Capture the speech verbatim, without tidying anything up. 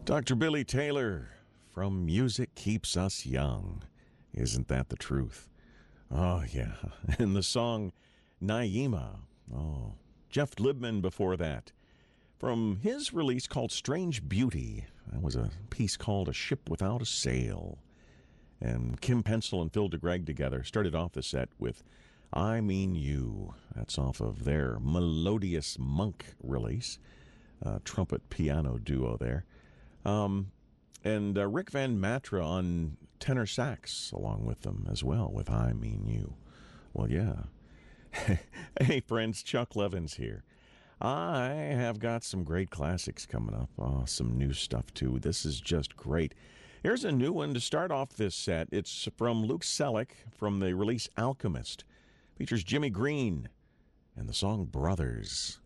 Doctor Billy Taylor from Music Keeps Us Young. Isn't that the truth? Oh, yeah. And the song Naima. Oh, Jeff Libman before that. From his release called Strange Beauty. That was a piece called A Ship Without a Sail. And Kim Pencil and Phil DeGreg together started off the set with I Mean You. That's off of their Melodious Monk release. Uh, trumpet piano duo there. Um, and uh, Rick Van Matra on tenor sax along with them as well with I Mean You. Well, yeah. Hey, friends, Chuck Levins here. I have got some great classics coming up. Oh, some new stuff, too. This is just great. Here's a new one to start off this set. It's from Luke Selleck from the release Alchemist. Features Jimmy Green and the song Brothers.